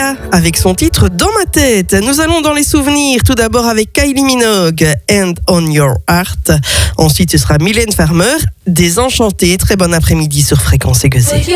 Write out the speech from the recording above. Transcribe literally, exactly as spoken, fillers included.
Sia avec son titre Dans ma tête. Nous allons dans les souvenirs, tout d'abord avec Kylie Minogue, Hand on Your Heart. Ensuite, ce sera Mylène Farmer, Désenchanté. Très bon après-midi sur Fréquence Aiguësée.